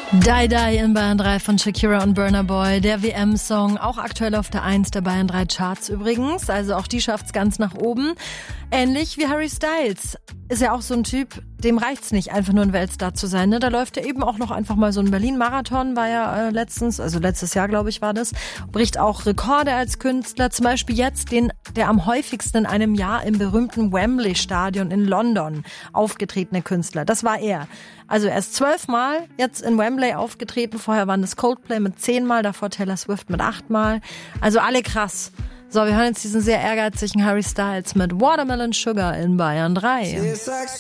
Die Die in Bayern 3 von Shakira und Burna Boy, der WM-Song, auch aktuell auf der 1 der Bayern 3 Charts übrigens, also auch die schafft's ganz nach oben. Ähnlich wie Harry Styles, ist ja auch so ein Typ, dem reicht's nicht, einfach nur ein Weltstar zu sein, ne? Da läuft er eben auch noch einfach mal so ein Berlin-Marathon, war ja letztes Jahr, glaube ich, war das, bricht auch Rekorde als Künstler, zum Beispiel jetzt der am häufigsten in einem Jahr im berühmten Wembley-Stadion in London aufgetretene Künstler, das war er. Also er ist 12 Mal jetzt in Wembley aufgetreten, vorher waren das Coldplay mit 10 Mal, davor Taylor Swift mit 8 Mal, also alle krass. So, wir hören jetzt diesen sehr ehrgeizigen Harry Styles mit Watermelon Sugar in Bayern 3.